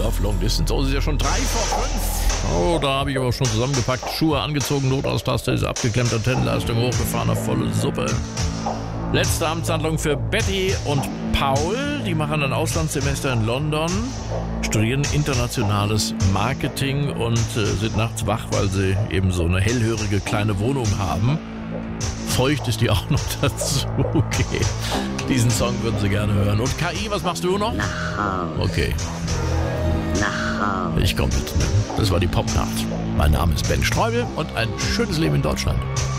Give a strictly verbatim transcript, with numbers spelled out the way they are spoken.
Love Long Distance. Oh, es ist ja schon drei vor fünf. Oh, da habe ich aber schon zusammengepackt. Schuhe angezogen, Notaustaste ist abgeklemmt, Antenlenleistung hochgefahren auf volle Suppe. Letzte Amtshandlung für Betty und Paul. Die machen ein Auslandssemester in London, studieren internationales Marketing und äh, sind nachts wach, weil sie eben so eine hellhörige kleine Wohnung haben. Feucht ist die auch noch dazu. Okay. Diesen Song würden sie gerne hören. Und K I, was machst du noch? Nach Hause. Okay. Nach Hause. Ich komme mit. Das war die Popnacht. Mein Name ist Ben Streubel und ein schönes Leben in Deutschland.